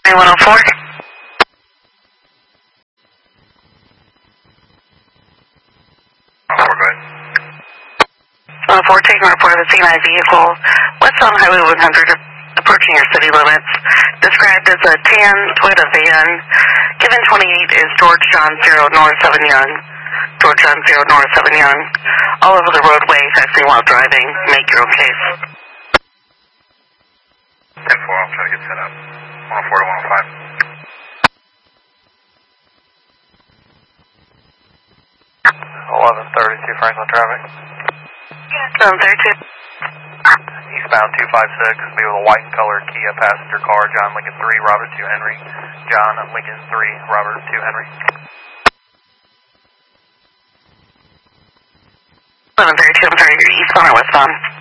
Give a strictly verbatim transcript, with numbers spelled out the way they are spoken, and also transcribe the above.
one oh four. one oh four, taking a report of a C nine vehicle west on Highway one hundred approaching your city limits. Described as a tan Toyota van. Given twenty-eight is George John Zero North seven Young. George John Zero North seven Young. All over the roadway, texting while driving. Make your own case. ten four, I'm trying to get set up. one oh four to one oh five. eleven thirty-two Franklin traffic. eleven thirty-two. Eastbound two five six, be with a white and colored Kia passenger car, John Lincoln three, Robert two Henry. John Lincoln three, Robert two Henry. eleven thirty-two, I'm sorry, you're eastbound or westbound?